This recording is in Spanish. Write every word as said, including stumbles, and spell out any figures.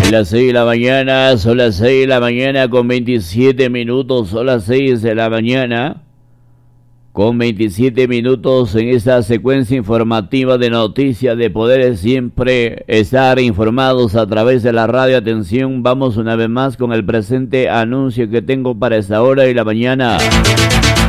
Las seis de la mañana, son las seis de la mañana con veintisiete minutos, son las seis de la mañana con veintisiete minutos en esta secuencia informativa de noticias de poder siempre estar informados a través de la radio. Atención, vamos una vez más con el presente anuncio que tengo para esta hora de la mañana.